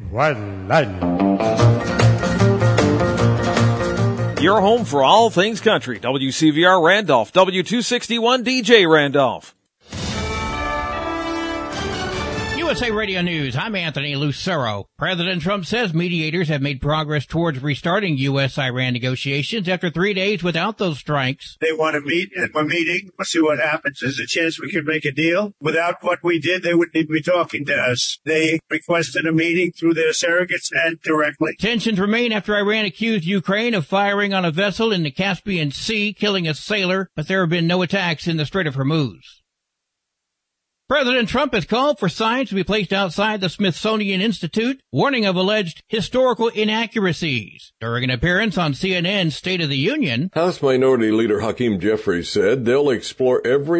White lightning. Your home for all things country. WCVR Randolph, W261 DJ Randolph. USA Radio News, I'm Anthony Lucero. President Trump says mediators have made progress towards restarting U.S.-Iran negotiations after 3 days without those strikes. They want to meet, and we're meeting. We'll see what happens. There's a chance we could make a deal. Without what we did, they wouldn't even be talking to us. They requested a meeting through their surrogates and directly. Tensions remain after Iran accused Ukraine of firing on a vessel in the Caspian Sea, killing a sailor, but there have been no attacks in the Strait of Hormuz. President Trump has called for signs to be placed outside the Smithsonian Institute, warning of alleged historical inaccuracies. During an appearance on CNN's State of the Union, House Minority Leader Hakeem Jeffries said they'll explore every